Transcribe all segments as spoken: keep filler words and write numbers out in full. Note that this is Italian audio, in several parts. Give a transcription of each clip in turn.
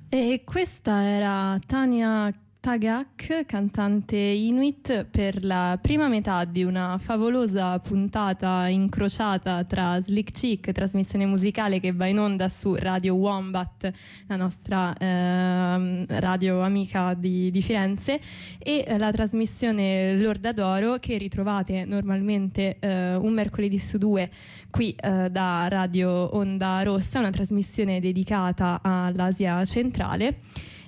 E questa era Tanya Tagaq, cantante Inuit, per la prima metà di una favolosa puntata incrociata tra Slick Chick, trasmissione musicale che va in onda su Radio Wombat, la nostra eh, radio amica di, di Firenze, e eh, la trasmissione L'Orda d'Oro, che ritrovate normalmente eh, un mercoledì su due qui eh, da Radio Onda Rossa, una trasmissione dedicata all'Asia centrale.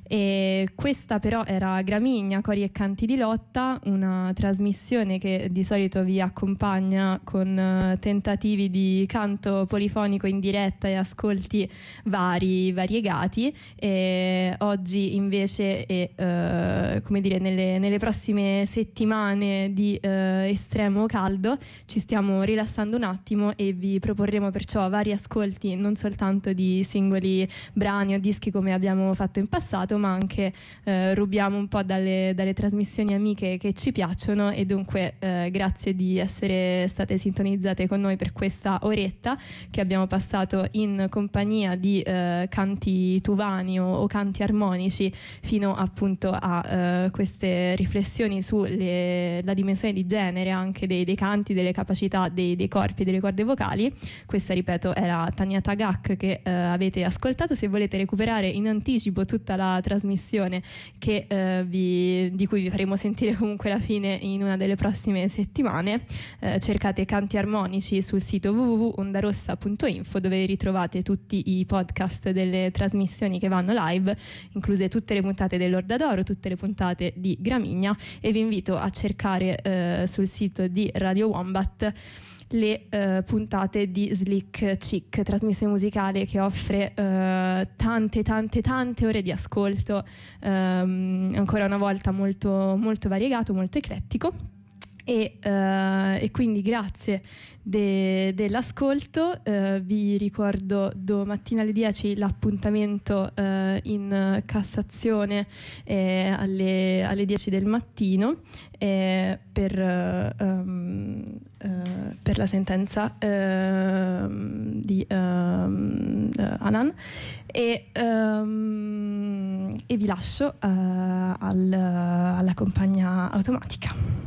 E questa però era Gramigna, Cori e Canti di Lotta, una trasmissione che di solito vi accompagna con uh, tentativi di canto polifonico in diretta e ascolti vari, variegati. E oggi invece e uh, come dire nelle, nelle prossime settimane di uh, estremo caldo ci stiamo rilassando un attimo e vi proporremo perciò vari ascolti, non soltanto di singoli brani o dischi come abbiamo fatto in passato, ma anche eh, rubiamo un po' dalle, dalle trasmissioni amiche che ci piacciono, e dunque eh, grazie di essere state sintonizzate con noi per questa oretta che abbiamo passato in compagnia di eh, canti tuvani o, o canti armonici, fino appunto a eh, queste riflessioni sulla dimensione di genere anche dei, dei canti, delle capacità dei, dei corpi e delle corde vocali. Questa, ripeto, era Tanya Tagaq che eh, avete ascoltato. Se volete recuperare in anticipo tutta la trasmissione che, eh, vi, di cui vi faremo sentire comunque la fine in una delle prossime settimane, eh, cercate Canti Armonici sul sito w w w punto ondarossa punto info, dove ritrovate tutti i podcast delle trasmissioni che vanno live, incluse tutte le puntate dell'Orda d'Oro, tutte le puntate di Gramigna, e vi invito a cercare eh, sul sito di Radio Wombat le uh, puntate di Slick Chick, trasmissione musicale che offre uh, tante tante tante ore di ascolto, um, ancora una volta molto, molto variegato, molto eclettico. E, uh, e quindi grazie de, dell'ascolto. Uh, vi ricordo domattina alle dieci l'appuntamento uh, in Cassazione eh, alle, alle dieci del mattino eh, per, uh, um, uh, per la sentenza uh, di uh, uh, Anan, e, um, e vi lascio uh, al, alla compagnia automatica.